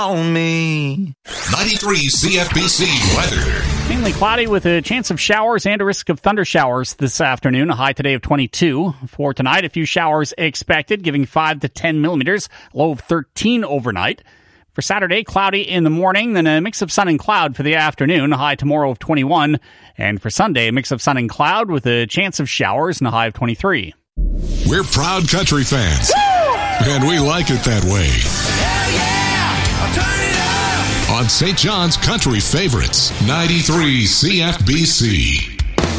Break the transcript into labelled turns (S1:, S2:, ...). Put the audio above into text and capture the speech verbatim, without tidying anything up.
S1: On me.
S2: ninety-three C F B C weather.
S3: Mainly cloudy with a chance of showers and a risk of thunder showers this afternoon. A high today of twenty-two. For tonight, a few showers expected, giving five to ten millimeters. Low of thirteen overnight. For Saturday, cloudy in the morning, then a mix of sun and cloud for the afternoon. A high tomorrow of twenty-one. And for Sunday, a mix of sun and cloud with a chance of showers and a high of twenty-three.
S2: We're proud country fans. Woo! And we like it that way.
S4: Hell yeah! Turn it up!
S2: On Saint John's Country Favorites, ninety-three C F B C.